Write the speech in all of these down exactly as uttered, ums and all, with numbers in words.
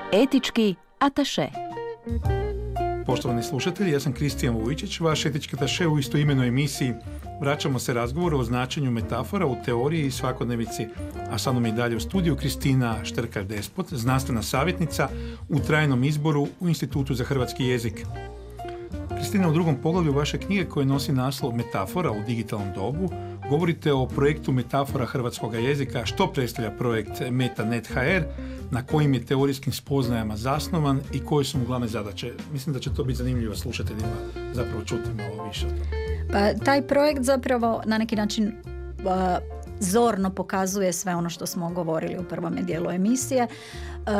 Etički ataše. Poštovani slušatelji, ja sam Kristijan Vujčić, vaš etički ataše u istoimenoj emisiji. Vraćamo se razgovoru o značenju metafora u teoriji i svakodnevici, a sa mnom je i dalje u studiju Kristina Šterkar-Despot, znanstvena savjetnica u trajnom izboru u Institutu za hrvatski jezik. Kristina, u drugom poglavlju vaše knjige koje nosi naslov Metafora u digitalnom dobu, govorite o projektu Metafora hrvatskog jezika, što predstavlja projekt MetaNet ha er, na kojim je teorijskim spoznajama zasnovan i koje su mu glavne zadaće. Mislim da će to biti zanimljivo slušateljima zapravo čuti malo više. Pa, taj projekt zapravo na neki način uh, zorno pokazuje sve ono što smo govorili u prvome dijelu emisije uh,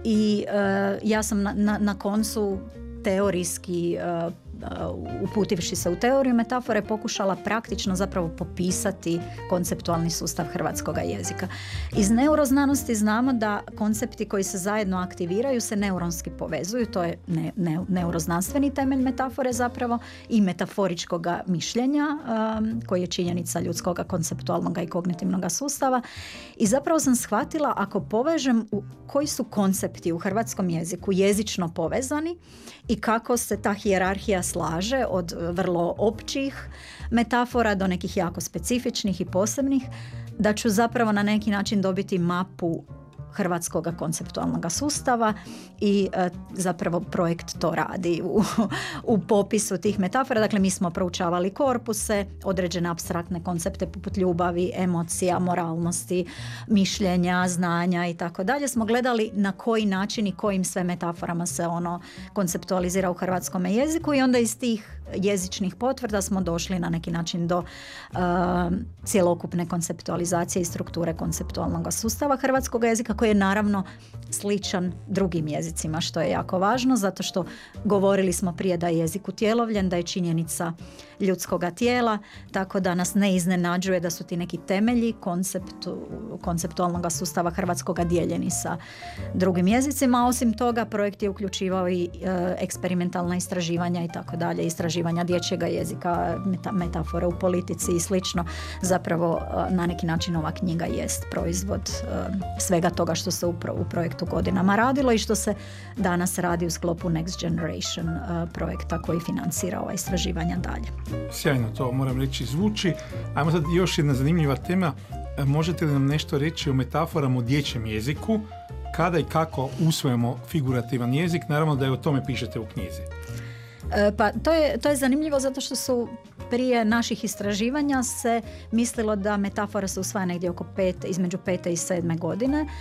i uh, ja sam na, na, na koncu teorijski uh, uputivši se u teoriju metafore pokušala praktično zapravo popisati konceptualni sustav hrvatskog jezika. Iz neuroznanosti znamo da koncepti koji se zajedno aktiviraju se neuronski povezuju, to je ne, ne, neuroznanstveni temelj metafore zapravo i metaforičkog mišljenja um, koji je činjenica ljudskog konceptualnog i kognitivnog sustava i zapravo sam shvatila ako povežem u, koji su koncepti u hrvatskom jeziku jezično povezani i kako se ta hijerarhija slaže od vrlo općih metafora do nekih jako specifičnih i posebnih, da ću zapravo na neki način dobiti mapu hrvatskog konceptualnog sustava i e, zapravo projekt to radi u, u popisu tih metafora. Dakle, mi smo proučavali korpuse, određene apstraktne koncepte poput ljubavi, emocija, moralnosti, mišljenja, znanja i tako dalje. Smo gledali na koji način i kojim sve metaforama se ono konceptualizira u hrvatskom jeziku i onda iz tih jezičnih potvrda smo došli na neki način do uh, cjelokupne konceptualizacije i strukture konceptualnog sustava hrvatskog jezika koji je naravno sličan drugim jezicima, što je jako važno zato što govorili smo prije da je jezik utjelovljen, da je činjenica ljudskoga tijela, tako da nas ne iznenađuje da su ti neki temelji konceptu, konceptualnog sustava hrvatskoga dijeljeni sa drugim jezicima. Osim toga, projekt je uključivao i e, eksperimentalna istraživanja i tako dalje, istraživanja dječjega jezika, meta, metafore u politici i slično. Zapravo, e, na neki način ova knjiga jest proizvod e, svega toga što se u, pro, u projektu godinama radilo i što se danas radi u sklopu Next Generation e, projekta koji financira ova istraživanja dalje. Sjajno to, moram reći, zvuči. Ajmo sad još jedna zanimljiva tema. Možete li nam nešto reći o metaforama u dječjem jeziku? Kada i kako usvojimo figurativan jezik? Naravno da je o tome pišete u knjizi. E, pa to je, to je zanimljivo zato što su prije naših istraživanja se mislilo da metafora se usvaja negdje oko pet, između pete i sedme godine. E,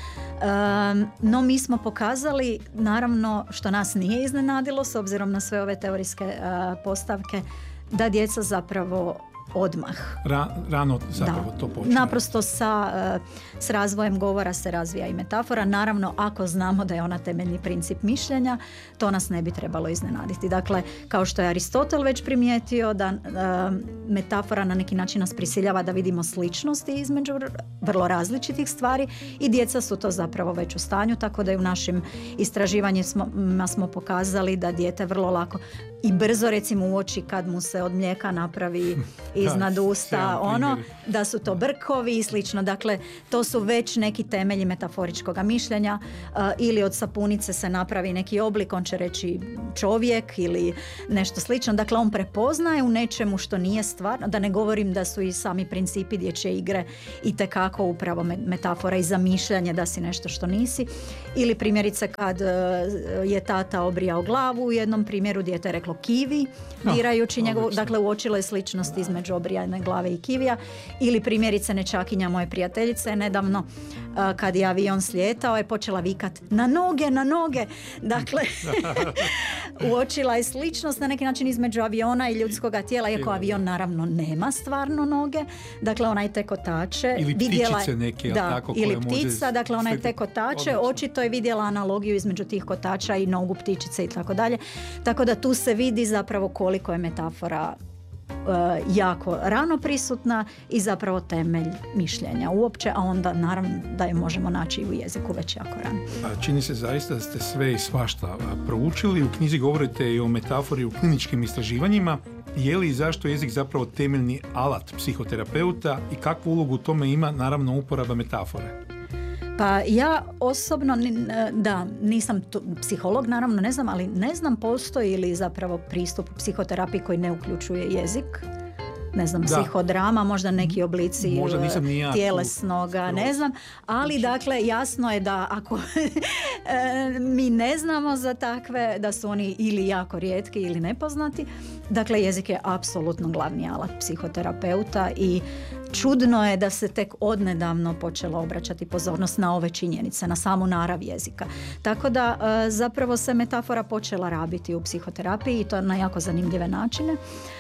no mi smo pokazali, naravno što nas nije iznenadilo s obzirom na sve ove teorijske e, postavke, da djeca zapravo odmah. Ra, rano zapravo da. To počne. Naprosto sa, s razvojem govora se razvija i metafora. Naravno, ako znamo da je ona temeljni princip mišljenja, to nas ne bi trebalo iznenaditi. Dakle, kao što je Aristotel već primijetio da uh, metafora na neki način nas prisiljava da vidimo sličnosti između vrlo različitih stvari i djeca su to zapravo već u stanju, tako da i u našim istraživanjima smo, smo pokazali da dijete vrlo lako i brzo recimo uoči kad mu se od mlijeka napravi iznad usta, ono, da su to brkovi i slično. Dakle, to su već neki temelji metaforičkog mišljenja uh, ili od sapunice se napravi neki oblik, on će reći čovjek ili nešto slično. Dakle, on prepoznaje u nečemu što nije stvarno, da ne govorim da su i sami principi dječje igre itekako upravo metafora i zamišljanje da si nešto što nisi. Ili primjerice kad uh, je tata obrijao glavu, u jednom primjeru dijete je reklo kivi, dirajući no, njegovu, dakle uočilo je sličnost između obrijane glave i kivija. Ili primjerice nečakinja moje prijateljice nedavno uh, kad je avion slijetao je počela vikat na noge, na noge. Dakle, uočila je sličnost na neki način između aviona i ljudskoga tijela, iako avion naravno nema stvarno noge. Dakle, ona je te kotače. Ili vidjela, ptičice neke, da, tako, ili koja ptica, može dakle ona je te kotače, odlično. Očito je vidjela analogiju između tih kotača i nogu ptičice i tako dalje. Tako da tu se vidi zapravo koliko je metafora jako rano prisutna i zapravo temelj mišljenja uopće, a onda naravno da je možemo naći i u jeziku već jako rano. Čini se zaista da ste sve i svašta proučili. U knjizi govorite i o metafori u kliničkim istraživanjima. Je li i zašto jezik zapravo temeljni alat psihoterapeuta i kakvu ulogu u tome ima naravno uporaba metafore? Pa ja osobno, da, nisam tu, psiholog, naravno ne znam, ali ne znam postoji li zapravo pristup psihoterapiji koji ne uključuje jezik. Ne znam, da. Psihodrama, možda neki oblici možda nisam ni ja tjelesnoga, ne znam, ali dakle jasno je da ako mi ne znamo za takve, da su oni ili jako rijetki ili nepoznati, dakle jezik je apsolutno glavni alat psihoterapeuta i čudno je da se tek odnedavno počelo obraćati pozornost na ove činjenice, na samu narav jezika. Tako da zapravo se metafora počela rabiti u psihoterapiji i to na jako zanimljive načine.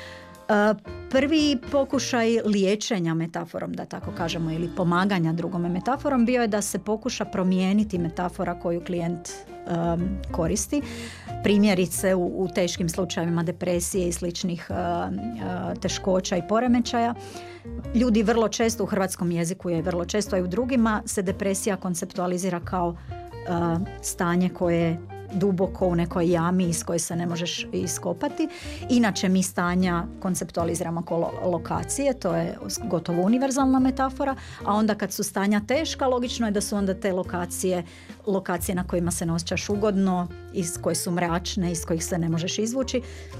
Prvi pokušaj liječenja metaforom, da tako kažemo, ili pomaganja drugome metaforom bio je da se pokuša promijeniti metafora koju klijent um, koristi. Primjerice u, u teškim slučajevima depresije i sličnih uh, uh, teškoća i poremećaja. Ljudi vrlo često u hrvatskom jeziku je vrlo često, a i u drugima se depresija konceptualizira kao uh, stanje koje duboko u nekoj jami iz koje se ne možeš iskopati. Inače mi stanja konceptualiziramo kao lokacije, to je gotovo univerzalna metafora, a onda kad su stanja teška, logično je da su onda te lokacije lokacije na kojima se ne osjećaš ugodno, iz koje su mračne, iz kojih se ne možeš izvući.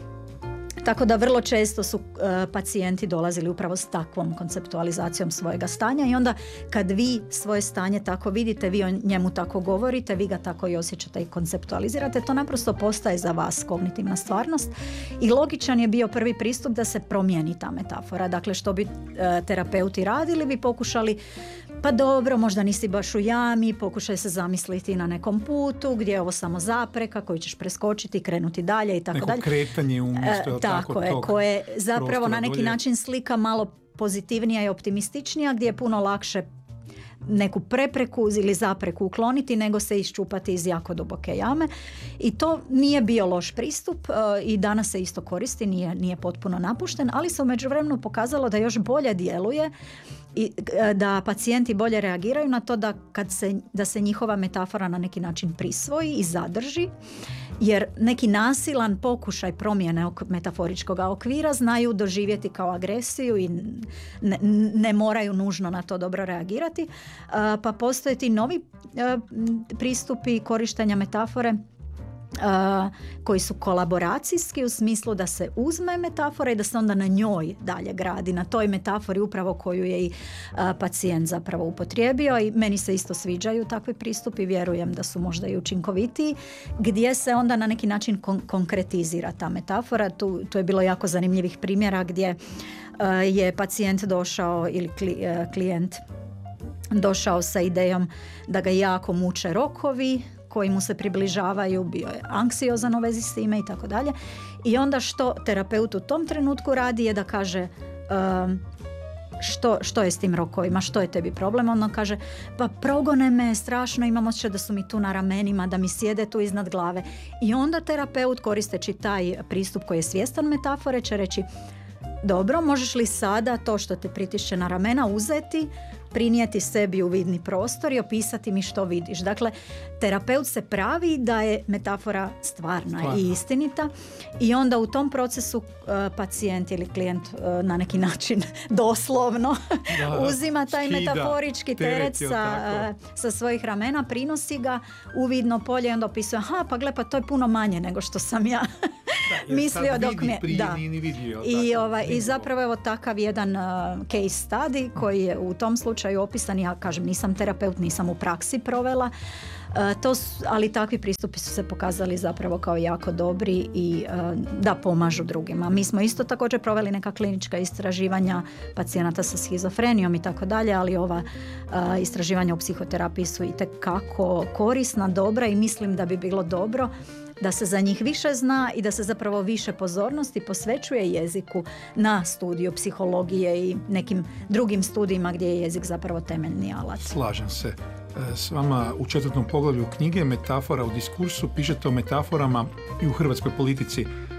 Tako da vrlo često su uh, pacijenti dolazili upravo s takvom konceptualizacijom svojega stanja i onda kad vi svoje stanje tako vidite, vi o njemu tako govorite, vi ga tako i osjećate i konceptualizirate, to naprosto postaje za vas kognitivna stvarnost i logičan je bio prvi pristup da se promijeni ta metafora. Dakle, što bi uh, terapeuti radili, bi pokušali, pa dobro, možda nisi baš u jami, pokušaj se zamisliti na nekom putu gdje je ovo samo zapreka koju ćeš preskočiti, krenuti dalje i tako dalje. Neko kretanje umjesto e, tako je, koje zapravo na neki dolje. način slika malo pozitivnija i optimističnija, gdje je puno lakše neku prepreku ili zapreku ukloniti nego se iščupati iz jako duboke jame. I to nije bio loš pristup uh, i danas se isto koristi, nije, nije potpuno napušten, ali se u međuvremenu pokazalo da još bolje djeluje i uh, da pacijenti bolje reagiraju na to da, kad se, da se njihova metafora na neki način prisvoji i zadrži, jer neki nasilan pokušaj promjene metaforičkog okvira znaju doživjeti kao agresiju i ne, ne moraju nužno na to dobro reagirati. Uh, pa postoje ti novi uh, pristupi korištenja metafore Uh, koji su kolaboracijski u smislu da se uzme metafora i da se onda na njoj dalje gradi, na toj metafori upravo koju je i uh, pacijent zapravo upotrijebio i meni se isto sviđaju takvi pristupi, vjerujem da su možda i učinkovitiji, gdje se onda na neki način kon- konkretizira ta metafora. Tu, tu je bilo jako zanimljivih primjera gdje uh, je pacijent došao ili kli, uh, klijent došao sa idejom da ga jako muče rokovi koji mu se približavaju, bio je anksiozan u vezi s time i tako dalje. I onda što terapeut u tom trenutku radi je da kaže um, što, što je s tim rokovima, što je tebi problem. Onda kaže, pa progone me strašno, imam osjećaj da su mi tu na ramenima, da mi sjede tu iznad glave. I onda terapeut, koristeći taj pristup koji je svjestan metafore, će reći, dobro, možeš li sada to što te pritišće na ramena uzeti, prinijeti sebi u vidni prostor i opisati mi što vidiš. Dakle, terapeut se pravi da je metafora stvarna Stvarno. i istinita i onda u tom procesu uh, pacijent ili klijent uh, na neki način doslovno da, uzima taj skida, metaforički teret sa, uh, sa svojih ramena, prinosi ga u vidno polje i onda opisuje, aha, pa gle, pa to je puno manje nego što sam ja da, mislio dok mi je. Da. Vidio, I, ovaj, I zapravo evo takav jedan uh, case study koji je u tom slučaju opisan, ja kažem nisam terapeut, nisam u praksi provela, uh, to su, ali takvi pristupi su se pokazali zapravo kao jako dobri i uh, da pomažu drugima. Mi smo isto također proveli neka klinička istraživanja pacijenata sa schizofrenijom i tako dalje, ali ova uh, istraživanja u psihoterapiji su itekako korisna, dobra i mislim da bi bilo dobro da se za njih više zna i da se zapravo više pozornosti posvećuje jeziku na studiju psihologije i nekim drugim studijima gdje je jezik zapravo temeljni alat. Slažem se s vama. U četvrtom poglavlju knjige Metafora u diskursu pišete o metaforama i u hrvatskoj politici.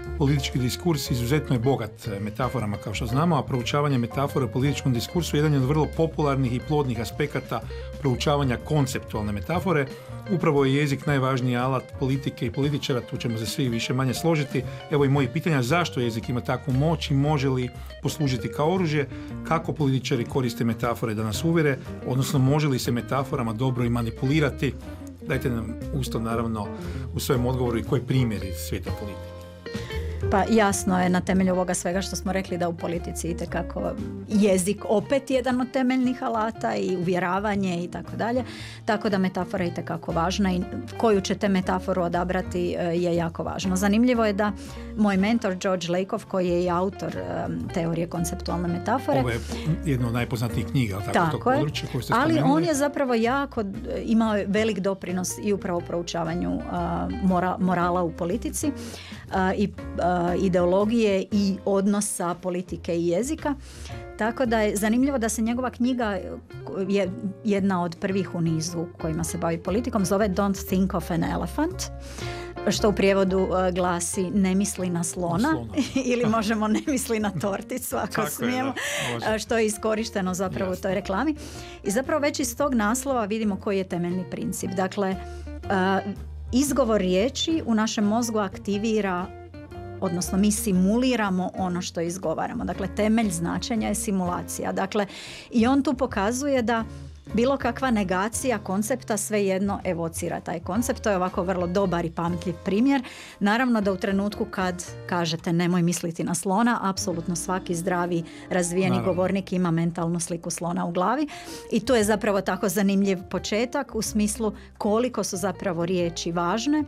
Politički diskurs izuzetno je bogat metaforama, kao što znamo, a proučavanje metafore u političkom diskursu je jedan od vrlo popularnih i plodnih aspekata proučavanja konceptualne metafore. Upravo je jezik najvažniji alat politike i političara, tu ćemo se svi više manje složiti. Evo i moje pitanja, zašto jezik ima takvu moć i može li poslužiti kao oružje, kako političari koriste metafore da nas uvjere, odnosno može li se metaforama dobro i manipulirati. Dajte nam usto naravno u svojem odgovoru i koji primjer iz svijeta politike. Pa jasno je na temelju ovoga svega što smo rekli da u politici itekako jezik opet jedan od temeljnih alata i uvjeravanje i tako dalje. Tako da metafora je itekako važna i koju ćete metaforu odabrati je jako važno. Zanimljivo je da moj mentor George Lakoff, koji je i autor um, teorije konceptualne metafore. Ovo je jedna od najpoznatijih knjiga, tako, tako tog područja koju ste ali spomenuli. on je zapravo jako imao velik doprinos i upravo proučavanju uh, mora, morala u politici uh, i uh, ideologije i odnosa politike i jezika. Tako da je zanimljivo da se njegova knjiga je jedna od prvih u nizu kojima se bavi politikom, zove Don't Think of an Elephant, što u prijevodu uh, glasi ne misli na slona, na slona. Ili možemo ne misli na torticu ako tako smijemo, je, da, što je iskorišteno zapravo Jasne. u toj reklami. I zapravo već iz tog naslova vidimo koji je temeljni princip. Dakle, uh, izgovor riječi u našem mozgu aktivira, odnosno mi simuliramo ono što izgovaramo. Dakle, temelj značenja je simulacija. Dakle, i on tu pokazuje da bilo kakva negacija koncepta svejedno evocira taj koncept. To je ovako vrlo dobar i pametljiv primjer. Naravno da u trenutku kad kažete nemoj misliti na slona, apsolutno svaki zdravi razvijeni Naravno. govornik ima mentalnu sliku slona u glavi. I tu je zapravo tako zanimljiv početak u smislu koliko su zapravo riječi važne.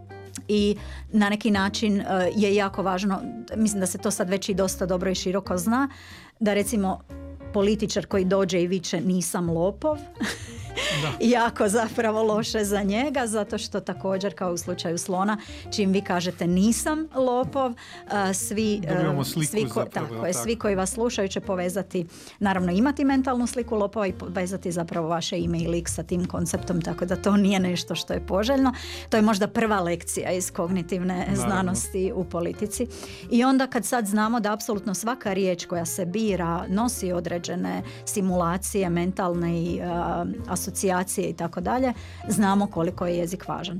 I na neki način uh, je jako važno, mislim da se to sad već i dosta dobro i široko zna, da recimo političar koji dođe i viče nisam lopov, jako zapravo loše za njega, zato što također kao u slučaju slona, čim vi kažete nisam lopov, svi, svi, ko, zapravo, tako je, svi koji vas slušaju će povezati, naravno imati mentalnu sliku lopova i povezati zapravo vaše ime i lik sa tim konceptom, tako da to nije nešto što je poželjno. To je možda prva lekcija iz kognitivne naravno. znanosti u politici. I onda kad sad znamo da apsolutno svaka riječ koja se bira nosi određene simulacije, mentalne i uh, asocijacije i tako dalje, znamo koliko je jezik važan.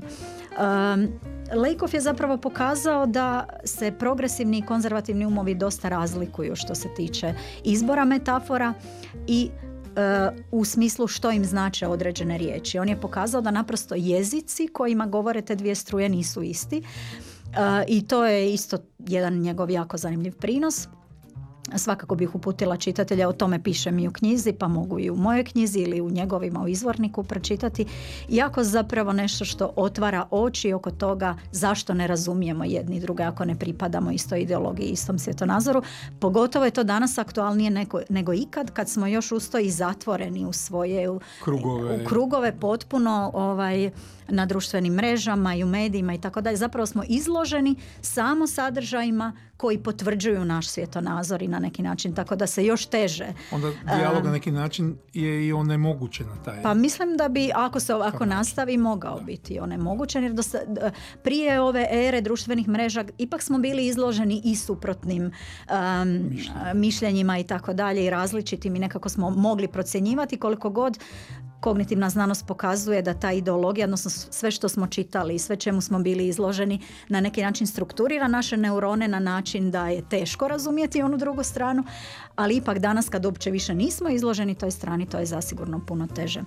Um, Lakoff je zapravo pokazao da se progresivni i konzervativni umovi dosta razlikuju što se tiče izbora metafora i uh, u smislu što im znače određene riječi. On je pokazao da naprosto jezici kojima govore te dvije struje nisu isti uh, i to je isto jedan njegov jako zanimljiv prinos. Svakako bih uputila čitatelja, o tome pišem i u knjizi, pa mogu i u mojoj knjizi ili u njegovima u izvorniku pročitati. Jako zapravo nešto što otvara oči oko toga zašto ne razumijemo jedni druge ako ne pripadamo istoj ideologiji, istom svjetonazoru. Pogotovo je to danas aktualnije nego, nego ikad kad smo još usto i zatvoreni u svoje u krugove, u krugove potpuno ovaj, na društvenim mrežama i u medijima i tako dalje. Zapravo smo izloženi samo sadržajima koji potvrđuju naš svjetonazor i na neki način, tako da se još teže. Onda dijalog na neki način je i onemogućen na taj. Pa mislim da bi, ako se ovako nastavi, mogao da. biti onemogućen, jer dosta, prije ove ere društvenih mreža ipak smo bili izloženi i suprotnim um, Mišljenje. mišljenjima i tako dalje i različitim i nekako smo mogli procjenjivati koliko god kognitivna znanost pokazuje da ta ideologija, odnosno sve što smo čitali i sve čemu smo bili izloženi, na neki način strukturira naše neurone na način da je teško razumjeti onu drugu stranu, ali ipak danas kad uopće više nismo izloženi toj strani, to je zasigurno puno teže.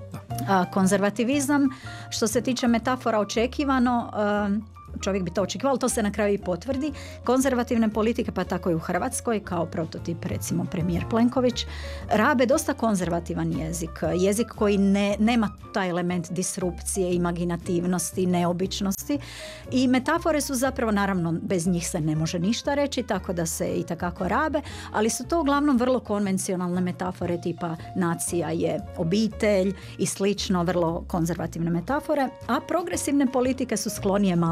A, konzervativizam, što se tiče metafora očekivano, a, čovjek bi to očekivao, ali to se na kraju i potvrdi. Konzervativne politike, pa tako i u Hrvatskoj, kao prototip recimo premijer Plenković, rabe dosta konzervativan jezik. Jezik koji ne, nema taj element disrupcije, imaginativnosti, neobičnosti. I metafore su zapravo, naravno, bez njih se ne može ništa reći, tako da se i takako rabe, ali su to uglavnom vrlo konvencionalne metafore tipa nacija je obitelj i slično, vrlo konzervativne metafore, a progresivne politike su sklonije malo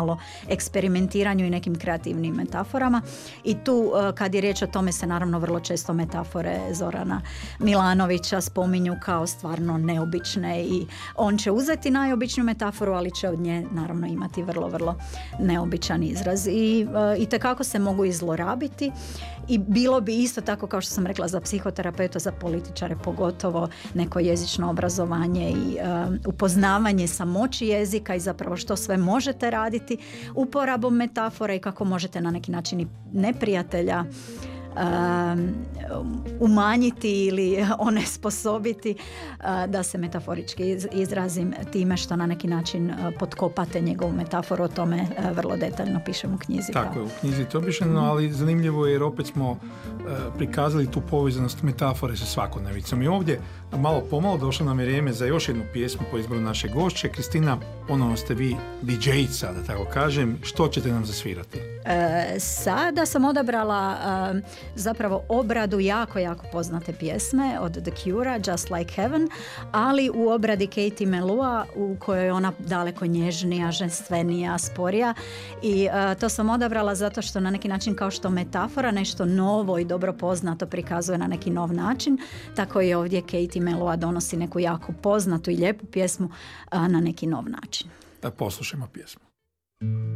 eksperimentiranju i nekim kreativnim metaforama. I tu kad je riječ o tome se naravno vrlo često metafore Zorana Milanovića spominju kao stvarno neobične i on će uzeti najobičniju metaforu, ali će od nje naravno imati vrlo, vrlo neobičan izraz. I, i tekako se mogu izlorabiti i bilo bi isto tako kao što sam rekla za psihoterapeuta, za političare pogotovo neko jezično obrazovanje i uh, upoznavanje samoći jezika i zapravo što sve možete raditi uporabom metafora i kako možete na neki način i neprijatelja Um, umanjiti ili onesposobiti uh, da se metaforički iz, izrazim time što na neki način uh, potkopate njegovu metaforu. O tome uh, vrlo detaljno pišem u knjizi. Tako je, u knjizi to pišeno, ali zanimljivo je jer opet smo uh, prikazali tu povezanost metafore sa svakodnevicom. I ovdje malo pomalo došlo nam je vrijeme za još jednu pjesmu po izboru naše gošće. Kristina, ponovno ste vi di džejica, da tako kažem. Što ćete nam zasvirati? Uh, sada sam odabrala uh, zapravo obradu jako, jako poznate pjesme od The Cure, Just Like Heaven, ali u obradi Katie Melua u kojoj je ona daleko nježnija, ženstvenija, sporija i uh, to sam odabrala zato što na neki način kao što metafora nešto novo i dobro poznato prikazuje na neki nov način, tako i ovdje Katie Melua donosi neku jako poznatu i lijepu pjesmu uh, na neki nov način. Da poslušajmo pjesmu.